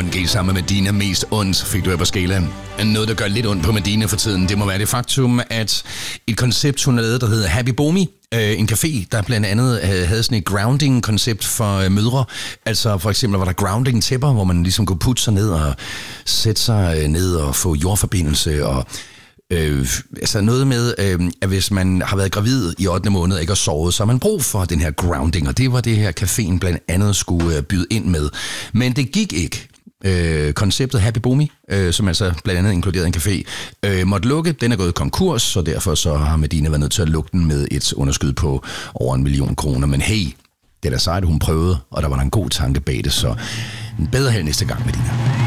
ondt gik sammen med Medina mest ondt, fik du her på skalaen. Noget, der gør lidt ondt på Medina for tiden, det må være det faktum, at et koncept, hun har lavet, der hedder Happy Bomi, en café, der blandt andet havde sådan et grounding-koncept for mødre. Altså for eksempel var der grounding-tæpper, hvor man ligesom kunne putte sig ned og sætte sig ned og få jordforbindelse og altså noget med, at hvis man har været gravid i 8. måned og ikke har sovet, så har man brug for den her grounding, og det var det her caféen blandt andet skulle byde ind med. Men det gik ikke. Konceptet Happy Bomi, som altså blandt andet inkluderede en café, måtte lukke. Den er gået konkurs, så derfor så har Medina været nødt til at lukke den med et underskud på over 1 million kroner. Men hey, det er da sejt, hun prøvede, og der var der en god tanke bag det, så bedre held næste gang, Medina.